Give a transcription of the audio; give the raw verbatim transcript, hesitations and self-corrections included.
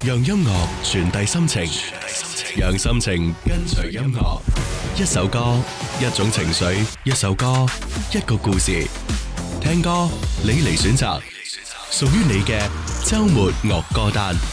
讓音樂傳遞心情，讓心情跟隨音樂。一首歌，一種情緒，一首歌，一個故事。聽歌，你嚟選擇，屬於你嘅周末樂歌單。